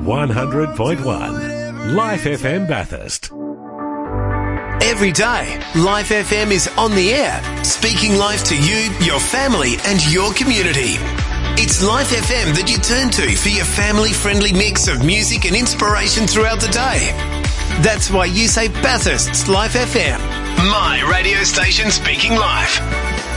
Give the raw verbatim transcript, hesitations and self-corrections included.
one hundred point one. Life F M Bathurst. Every day, Life F M is on the air, speaking life to you, your family and your community. It's Life F M that you turn to for your family-friendly mix of music and inspiration throughout the day. That's why you say Bathurst's Life F M. My radio station speaking life.